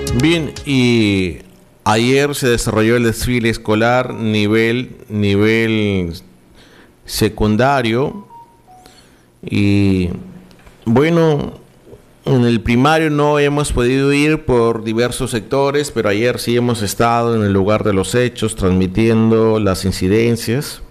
Bien, y ayer se desarrolló el desfile escolar nivel secundario y bueno, en el primario no hemos podido ir por diversos sectores, pero ayer sí hemos estado en el lugar de los hechos transmitiendo las incidencias.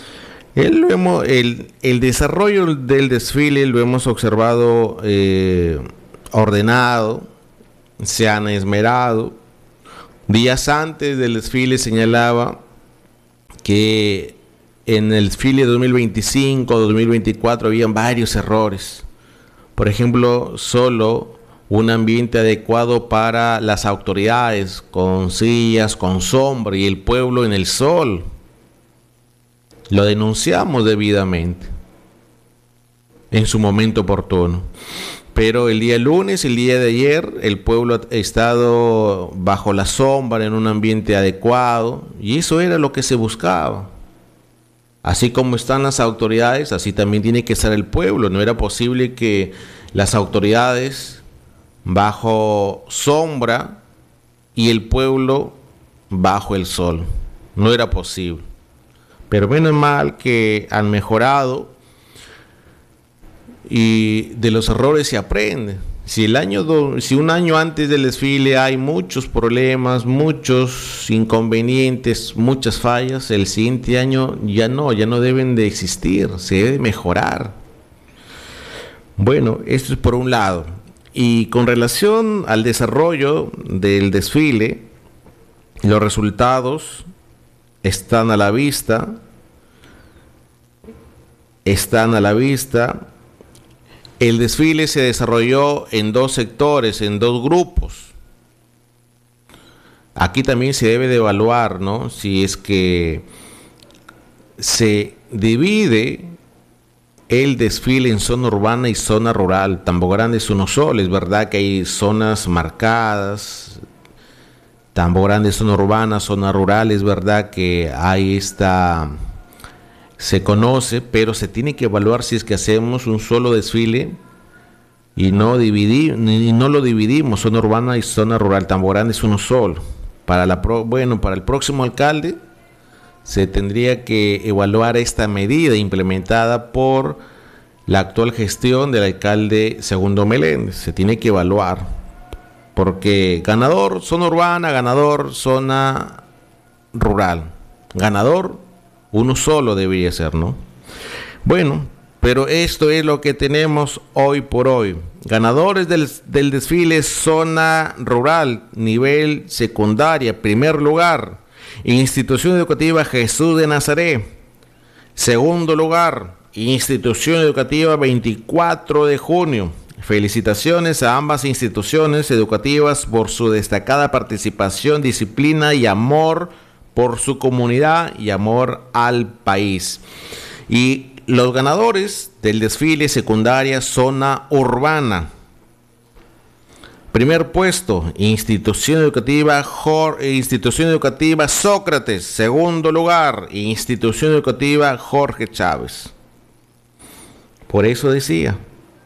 El desarrollo del desfile lo hemos observado ordenado, se han esmerado. Días antes del desfile señalaba que en el desfile 2025-2024 habían varios errores. Por ejemplo, solo un ambiente adecuado para las autoridades, con sillas, con sombra y el pueblo en el sol. Lo denunciamos debidamente en su momento oportuno. Pero el día lunes, el día de ayer, el pueblo ha estado bajo la sombra en un ambiente adecuado y eso era lo que se buscaba. Así como están las autoridades, así también tiene que estar el pueblo. No era posible que las autoridades bajo sombra y el pueblo bajo el sol. No era posible. Pero menos mal que han mejorado y de los errores se aprende. Si un año antes del desfile hay muchos problemas, muchos inconvenientes, muchas fallas, el siguiente año ya no deben de existir, se debe mejorar. Bueno, esto es por un lado. Y con relación al desarrollo del desfile, los resultados están a la vista. El desfile se desarrolló en dos sectores, en dos grupos. Aquí también se debe de evaluar, ¿no? Si es que se divide el desfile en zona urbana y zona rural. Tambo Grande es uno solo, es verdad que hay zonas marcadas. Tambo Grande es zona urbana, zona rural, es verdad que hay se conoce, pero se tiene que evaluar si es que hacemos un solo desfile y no lo dividimos, zona urbana y zona rural. Tambo Grande es uno solo. Para el próximo alcalde se tendría que evaluar esta medida implementada por la actual gestión del alcalde Segundo Meléndez. Se tiene que evaluar, porque ganador zona urbana, ganador zona rural, ganador uno solo debería ser, ¿no? Bueno, pero esto es lo que tenemos hoy por hoy. Ganadores del desfile zona rural, nivel secundaria, primer lugar, Institución Educativa Jesús de Nazaret. Segundo lugar, Institución Educativa 24 de junio. Felicitaciones a ambas instituciones educativas por su destacada participación, disciplina y amor por su comunidad y amor al país. Y los ganadores del desfile secundaria zona urbana. Primer puesto, Institución Educativa Sócrates. Segundo lugar, Institución Educativa Jorge Chávez. Por eso decía,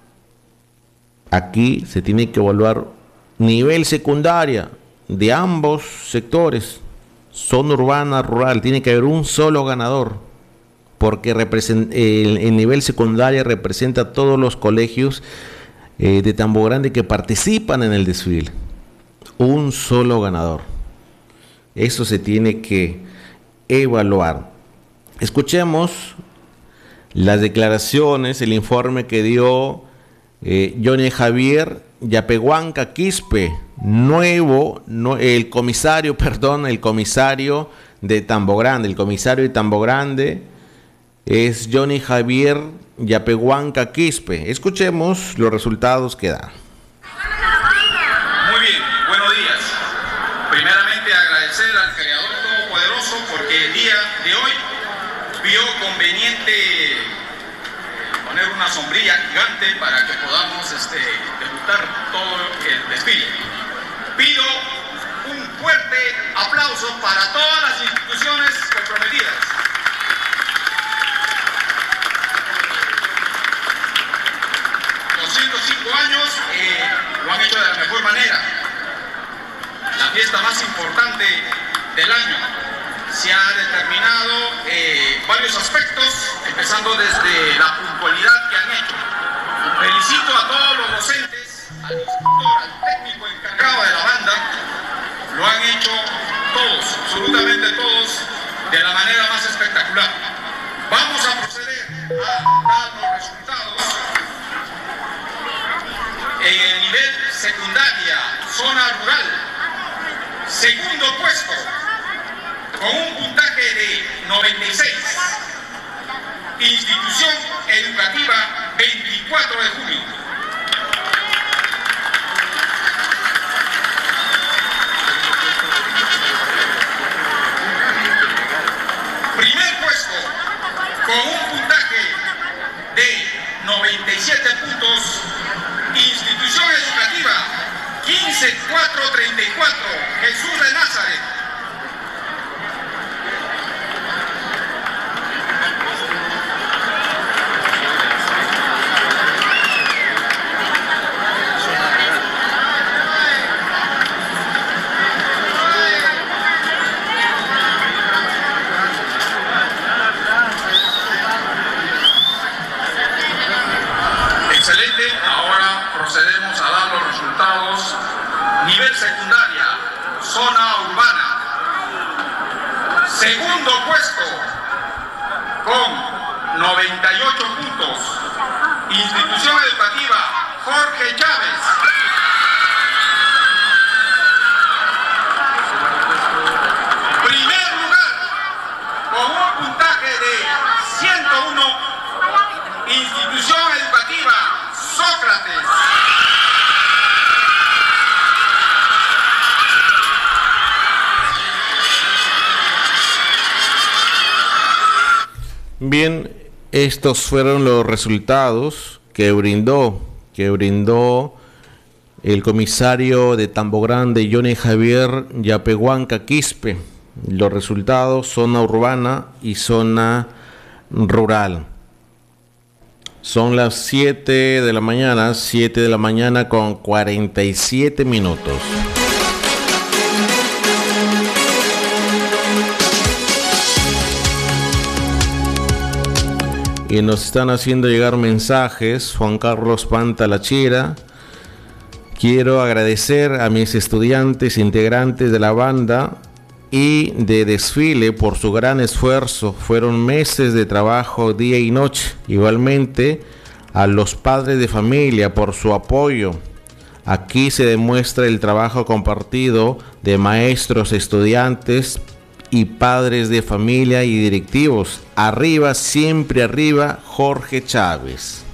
aquí se tiene que evaluar nivel secundaria de ambos sectores. Zona urbana, rural, tiene que haber un solo ganador, porque el nivel secundaria representa a todos los colegios de Tambo Grande que participan en el desfile. Un solo ganador. Eso se tiene que evaluar. Escuchemos las declaraciones, el informe que dio Johnny Javier Yapehuanca Quispe, el comisario de Tambo Grande. El comisario de Tambo Grande es Johnny Javier Yapehuanca Quispe. Escuchemos los resultados que da. Muy bien, buenos días. Primeramente agradecer al Creador Todopoderoso porque el día de hoy vio conveniente poner una sombrilla gigante para que podamos degustar todo el desfile. Pido un fuerte aplauso para todas las instituciones comprometidas. Los 105 años lo han hecho de la mejor manera. fiesta más importante del año. Se ha determinado varios aspectos, empezando desde la puntualidad que han hecho. Felicito a todos los docentes, al instructor, al técnico encargado de la banda. Lo han hecho todos, absolutamente todos, de la manera más espectacular. Vamos a proceder a dar los resultados. En el nivel secundaria, zona rural, segundo puesto, con un puntaje de 96, institución educativa 24 de junio. Primer puesto, con un puntaje de 97 puntos, institución educativa 15434, Jesús de Nazaret. Excelente, ahora procedemos a dar los resultados. Nivel secundaria, zona urbana. Segundo puesto, con 98 puntos, institución educativa Jorge Chávez. Primer lugar, con un puntaje de 101, institución educativa Sócrates. Bien, estos fueron los resultados que brindó el comisario de Tambo Grande, Johnny Javier Yapehuanca Quispe. Los resultados, zona urbana y zona rural. Son las 7 de la mañana con 47 minutos. Y nos están haciendo llegar mensajes. Juan Carlos Pantalachira: quiero agradecer a mis estudiantes integrantes de la banda y de desfile por su gran esfuerzo. Fueron meses de trabajo día y noche. Igualmente a los padres de familia por su apoyo. Aquí se demuestra el trabajo compartido de maestros, estudiantes y padres de familia y directivos. Arriba, siempre arriba, Jorge Chávez.